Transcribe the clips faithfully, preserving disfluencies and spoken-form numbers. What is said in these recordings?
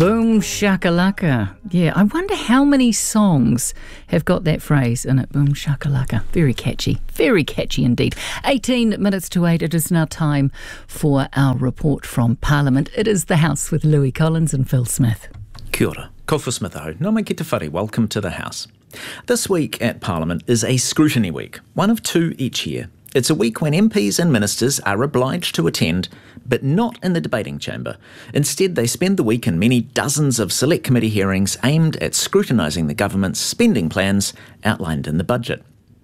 Boom shakalaka. Yeah, I wonder how many songs have got that phrase in it. Boom shakalaka. Very catchy. Very catchy indeed. eighteen minutes to eight. It is now time for our report from Parliament. It is The House with Louis Collins and Phil Smith. Kia ora. Ko Phil Smith aho. Nā mai ki te whare. Welcome to the House. This week at Parliament is a scrutiny week, one of two each year. It's a week when M Ps and ministers are obliged to attend, but not in the debating chamber. Instead, they spend the week in many dozens of select committee hearings aimed at scrutinising the government's spending plans outlined in the budget.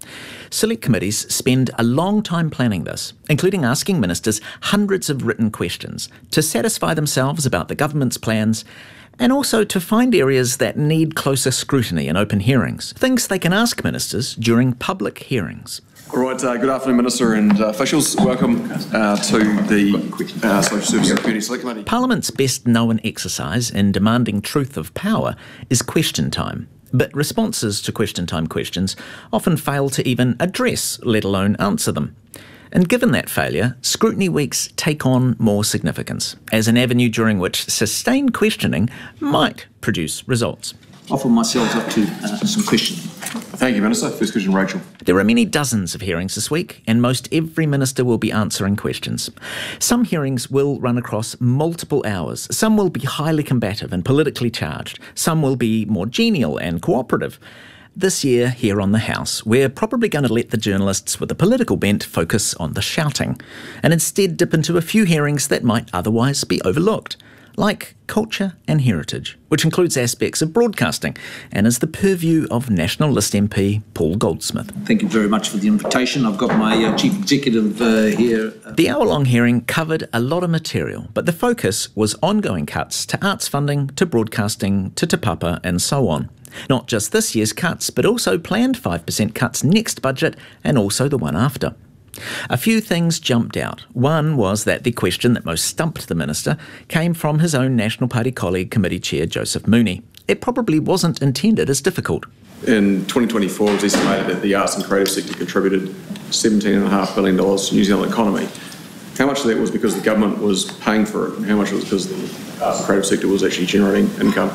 Select committees spend a long time planning this, including asking ministers hundreds of written questions to satisfy themselves about the government's plans and also to find areas that need closer scrutiny in open hearings, things they can ask ministers during public hearings. All right, uh, good afternoon, Minister and uh, officials. Welcome uh, to the uh, Social Services and Community Select Committee. Parliament's best known exercise in demanding truth of power is question time. But responses to question time questions often fail to even address, let alone answer them. And given that failure, scrutiny weeks take on more significance as an avenue during which sustained questioning might produce results. Offer myself up to uh, some questioning. Thank you, Minister. First question, Rachel. There are many dozens of hearings this week, and most every minister will be answering questions. Some hearings will run across multiple hours. Some will be highly combative and politically charged. Some will be more genial and cooperative. This year, here on the House, we're probably going to let the journalists with a political bent focus on the shouting, and instead dip into a few hearings that might otherwise be overlooked, like culture and heritage, which includes aspects of broadcasting and is the purview of National List M P Paul Goldsmith. Thank you very much for the invitation. I've got my uh, Chief Executive uh, here. The hour-long hearing covered a lot of material, but the focus was ongoing cuts to arts funding, to broadcasting, to Te Papa and so on. Not just this year's cuts, but also planned five percent cuts next budget and also the one after. A few things jumped out. One was that the question that most stumped the minister came from his own National Party colleague, Committee Chair Joseph Mooney. It probably wasn't intended as difficult. In twenty twenty-four, it was estimated that the arts and creative sector contributed seventeen point five billion dollars to the New Zealand economy. How much of that was because the government was paying for it, and how much was because the arts and creative sector was actually generating income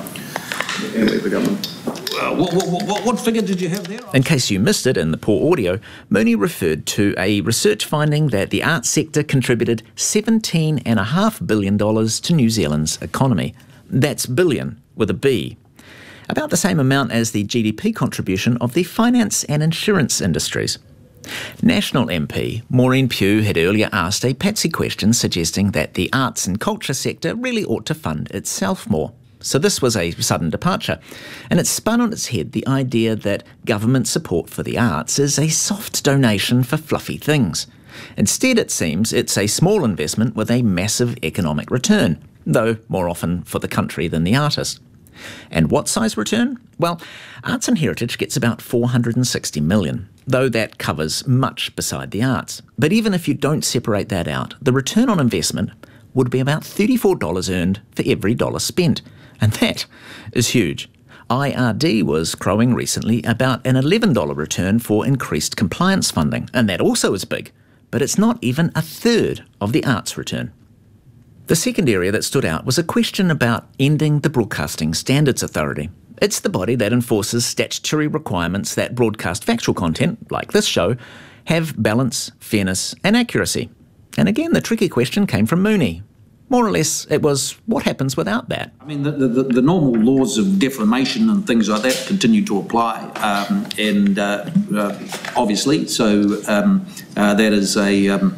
and the government? Uh, what, what, what, what figure did you have there? In case you missed it in the poor audio, Mooney referred to a research finding that the arts sector contributed seventeen point five billion dollars to New Zealand's economy. That's billion with a B. About the same amount as the G D P contribution of the finance and insurance industries. National M P Maureen Pugh had earlier asked a patsy question suggesting that the arts and culture sector really ought to fund itself more. So this was a sudden departure, and it spun on its head the idea that government support for the arts is a soft donation for fluffy things. Instead, it seems it's a small investment with a massive economic return, though more often for the country than the artist. And what size return? Well, Arts and Heritage gets about four hundred sixty million, though that covers much beside the arts. But even if you don't separate that out, the return on investment would be about thirty-four dollars earned for every dollar spent. And that is huge. I R D was crowing recently about an eleven dollars return for increased compliance funding, and that also is big, but it's not even a third of the arts return. The second area that stood out was a question about ending the Broadcasting Standards Authority. It's the body that enforces statutory requirements that broadcast factual content, like this show, have balance, fairness and accuracy. And again, the tricky question came from Mooney. More or less, it was, what happens without that? I mean, the, the, the normal laws of defamation and things like that continue to apply, um, and uh, uh, obviously, so um, uh, that is a, um,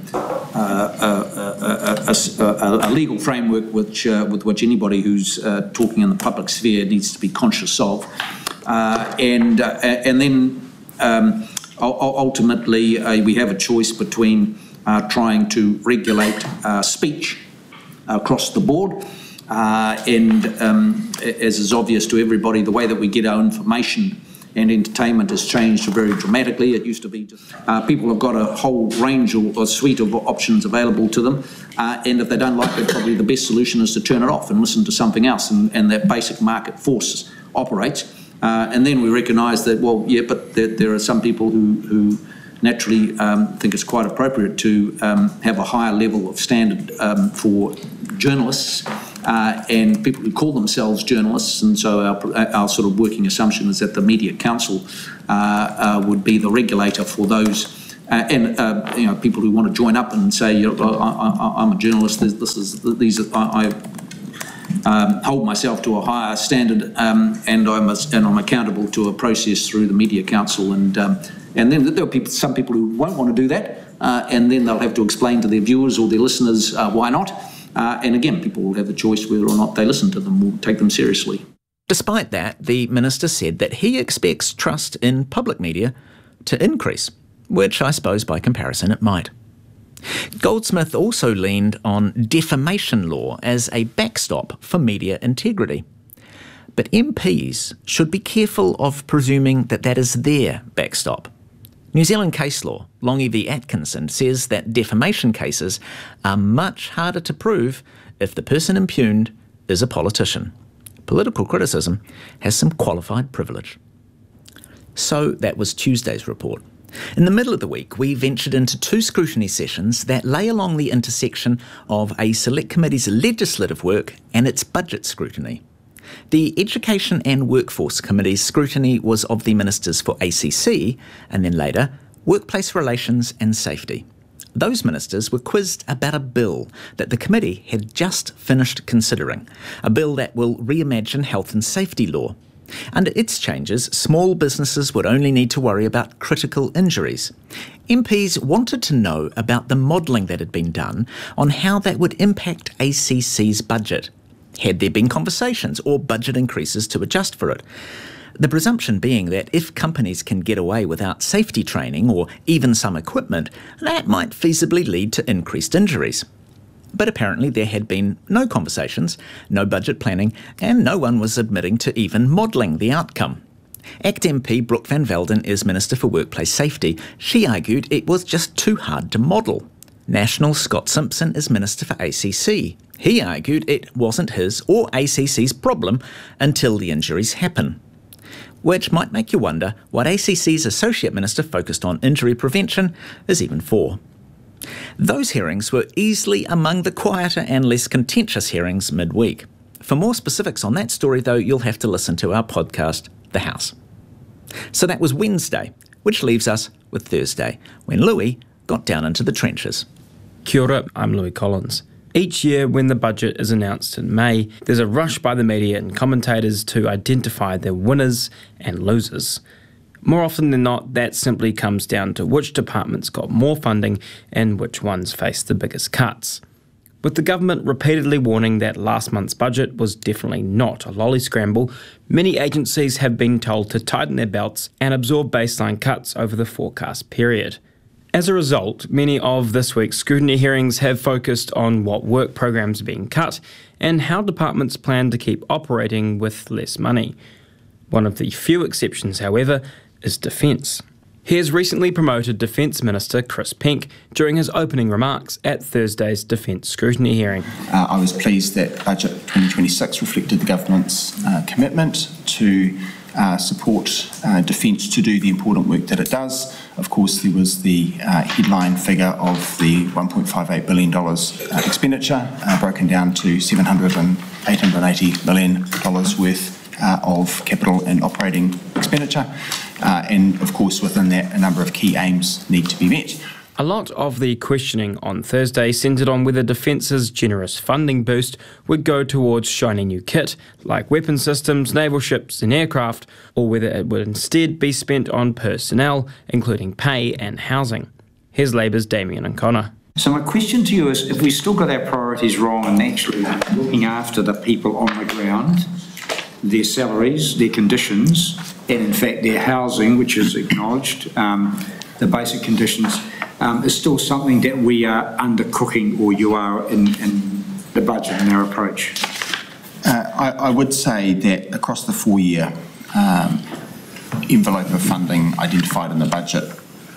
uh, a, a, a, a legal framework which, uh, with which anybody who's uh, talking in the public sphere needs to be conscious of. Uh, and, uh, and then um, ultimately, uh, we have a choice between uh, trying to regulate uh, speech across the board, uh, and um, as is obvious to everybody, the way that we get our information and entertainment has changed very dramatically. It used to be just uh, people have got a whole range or, or suite of options available to them, uh, and if they don't like it, probably the best solution is to turn it off and listen to something else, and, and that basic market force operates. Uh, and then we recognise that, well, yeah, but there, there are some people who, who naturally um, think it's quite appropriate to um, have a higher level of standard um, for journalists uh, and people who call themselves journalists, and so our, our sort of working assumption is that the Media Council uh, uh, would be the regulator for those. Uh, and uh, you know, people who want to join up and say, you know, I, I, I'm a journalist. This, this is these. Are, I, I um, hold myself to a higher standard, um, and I'm a, and I'm accountable to a process through the Media Council. And um, and then there are people, some people who won't want to do that, uh, and then they'll have to explain to their viewers or their listeners uh, why not. Uh, and again, people will have the choice whether or not they listen to them or take them seriously. Despite that, the minister said that he expects trust in public media to increase, which I suppose by comparison it might. Goldsmith also leaned on defamation law as a backstop for media integrity. But M Ps should be careful of presuming that that is their backstop. New Zealand case law, Longy v Atkinson, says that defamation cases are much harder to prove if the person impugned is a politician. Political criticism has some qualified privilege. So that was Tuesday's report. In the middle of the week, we ventured into two scrutiny sessions that lay along the intersection of a select committee's legislative work and its budget scrutiny. The Education and Workforce Committee's scrutiny was of the ministers for A C C and then later Workplace Relations and Safety. Those ministers were quizzed about a bill that the committee had just finished considering, a bill that will reimagine health and safety law. Under its changes, small businesses would only need to worry about critical injuries. M Ps wanted to know about the modelling that had been done on how that would impact A C C's budget. Had there been conversations or budget increases to adjust for it? The presumption being that if companies can get away without safety training or even some equipment, that might feasibly lead to increased injuries. But apparently there had been no conversations, no budget planning, and no one was admitting to even modelling the outcome. ACT M P Brooke van Velden is Minister for Workplace Safety. She argued it was just too hard to model. National Scott Simpson is Minister for A C C. He argued it wasn't his or A C C's problem until the injuries happen. Which might make you wonder what A C C's Associate Minister focused on injury prevention is even for. Those hearings were easily among the quieter and less contentious hearings midweek. For more specifics on that story, though, you'll have to listen to our podcast, The House. So that was Wednesday, which leaves us with Thursday, when Louis got down into the trenches. Kia ora, I'm Louis Collins. Each year when the budget is announced in May, there's a rush by the media and commentators to identify their winners and losers. More often than not, that simply comes down to which departments got more funding and which ones faced the biggest cuts. With the government repeatedly warning that last month's budget was definitely not a lolly scramble, many agencies have been told to tighten their belts and absorb baseline cuts over the forecast period. As a result, many of this week's scrutiny hearings have focused on what work programs are being cut and how departments plan to keep operating with less money. One of the few exceptions, however, is Defence. Here's recently promoted Defence Minister Chris Penk during his opening remarks at Thursday's Defence scrutiny hearing. Uh, I was pleased that Budget twenty twenty-six reflected the Government's uh, commitment to uh, support uh, Defence to do the important work that it does. Of course, there was the uh, headline figure of the one point five eight billion dollars uh, expenditure, uh, broken down to seven hundred and eight hundred eighty million dollars worth uh, of capital and operating expenditure. Uh, and of course, within that, a number of key aims need to be met. A lot of the questioning on Thursday centred on whether Defence's generous funding boost would go towards shiny new kit, like weapon systems, naval ships and aircraft, or whether it would instead be spent on personnel, including pay and housing. Here's Labour's Damien O'Connor. So my question to you is, if we still got our priorities wrong and actually looking after the people on the ground, their salaries, their conditions, and in fact their housing, which is acknowledged, um, the basic conditions, um, is still something that we are undercooking, or you are in, in the budget and our approach? Uh, I, I would say that across the four-year um, envelope of funding identified in the budget,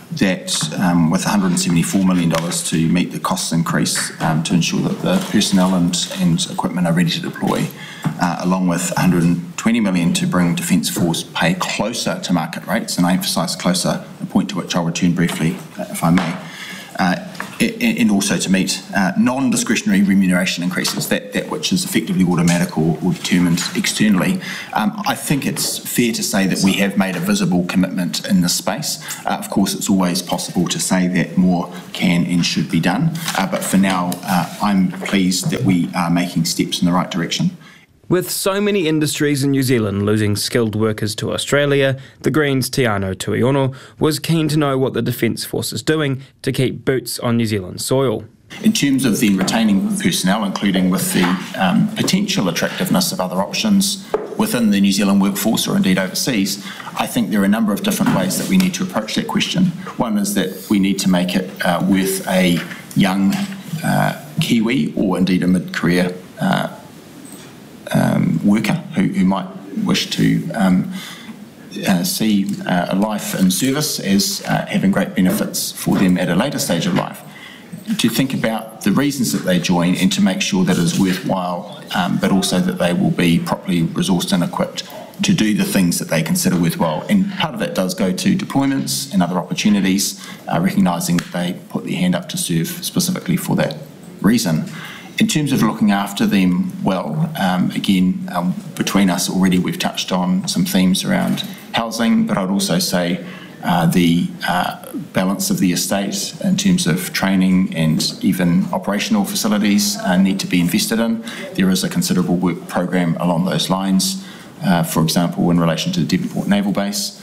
that um, with one hundred seventy-four million dollars to meet the costs increase um, to ensure that the personnel and, and equipment are ready to deploy, uh, along with one hundred twenty million dollars to bring Defence Force pay closer to market rates, and I emphasise closer, a point to which I'll return briefly, uh, if I may. Uh, and also to meet uh, non-discretionary remuneration increases, that, that which is effectively automatic or, or determined externally. Um, I think it's fair to say that we have made a visible commitment in this space. Uh, of course, it's always possible to say that more can and should be done, uh, but for now, uh, I'm pleased that we are making steps in the right direction. With so many industries in New Zealand losing skilled workers to Australia, the Greens' Te Anau Tuiono was keen to know what the Defence Force is doing to keep boots on New Zealand soil. In terms of then retaining personnel, including with the um, potential attractiveness of other options within the New Zealand workforce or indeed overseas, I think there are a number of different ways that we need to approach that question. One is that we need to make it uh, worth a young uh, Kiwi or indeed a mid-career uh, Um, worker who, who might wish to um, uh, see uh, a life in service as uh, having great benefits for them at a later stage of life. To think about the reasons that they join and to make sure that it is worthwhile, um, but also that they will be properly resourced and equipped to do the things that they consider worthwhile. And part of that does go to deployments and other opportunities, uh, recognising that they put their hand up to serve specifically for that reason. In terms of looking after them well, um, again, um, between us already we've touched on some themes around housing, but I'd also say uh, the uh, balance of the estate in terms of training and even operational facilities uh, need to be invested in. There is a considerable work program along those lines, uh, for example, in relation to the Devonport Naval Base.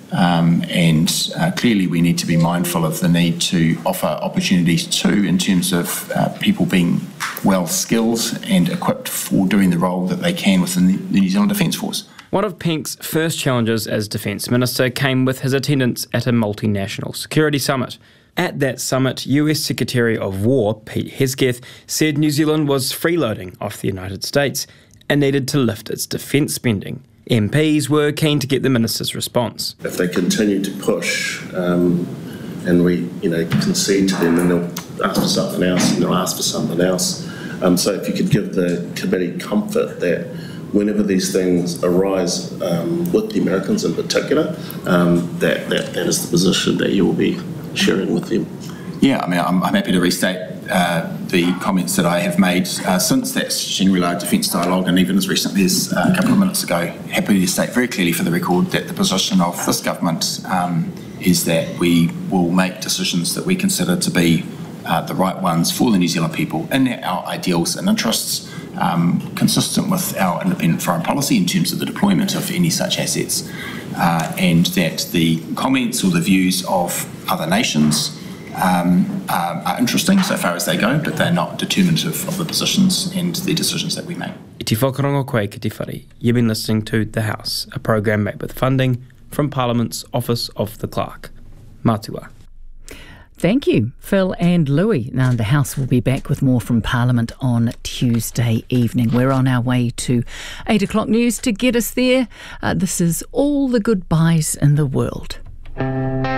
Um, and uh, clearly we need to be mindful of the need to offer opportunities too in terms of uh, people being well skilled and equipped for doing the role that they can within the, the New Zealand Defence Force. One of Pink's first challenges as Defence Minister came with his attendance at a multinational security summit. At that summit, U S Secretary of War Pete Hegseth said New Zealand was freeloading off the United States and needed to lift its defence spending. M Ps were keen to get the minister's response. If they continue to push um, and we, you know, concede to them, then they'll ask for something else and they'll ask for something else. Um, so if you could give the committee comfort that whenever these things arise um, with the Americans in particular, um, that, that that is the position that you will be sharing with them. Yeah, I mean, I'm, I'm happy to restate uh, the comments that I have made uh, since that Shangri-La Defence Dialogue, and even as recently as uh, a couple of minutes ago, happy to state very clearly for the record that the position of this government um, is that we will make decisions that we consider to be uh, the right ones for the New Zealand people in our ideals and interests, um, consistent with our independent foreign policy in terms of the deployment of any such assets, uh, and that the comments or the views of other nations Um, uh, are interesting so far as they go, but they're not determinative of the positions and the decisions that we make. I te whakarongo koe ki te whare. You've been listening to The House, a program made with funding from Parliament's Office of the Clerk. Matua. Thank you, Phil and Louis. Now, the House will be back with more from Parliament on Tuesday evening. We're on our way to eight o'clock news to get us there. Uh, this is All the Goodbyes in the World.